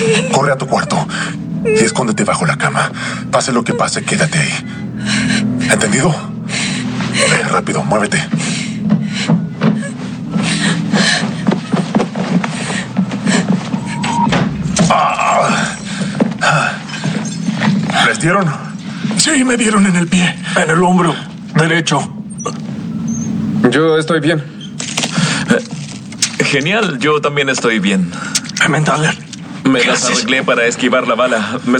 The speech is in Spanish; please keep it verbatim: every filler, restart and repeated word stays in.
Corre a tu cuarto y escóndete bajo la cama. Pase lo que pase, quédate ahí. ¿Entendido? Ve, rápido, muévete. ¿Les dieron? Sí, me dieron en el pie, en el hombro derecho. Yo estoy bien. Genial, yo también estoy bien. Emmentaler. Me las arreglé para esquivar la bala. Me